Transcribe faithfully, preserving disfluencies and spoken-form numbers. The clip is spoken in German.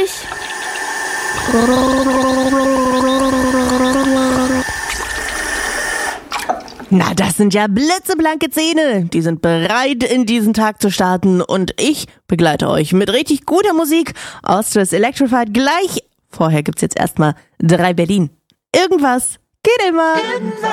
Na, das sind ja blitzeblanke Zähne. Die sind bereit, in diesen Tag zu starten. Und ich begleite euch mit richtig guter Musik aus Stress Electrified gleich. Vorher gibt's jetzt erstmal drei Berlin. Irgendwas geht immer.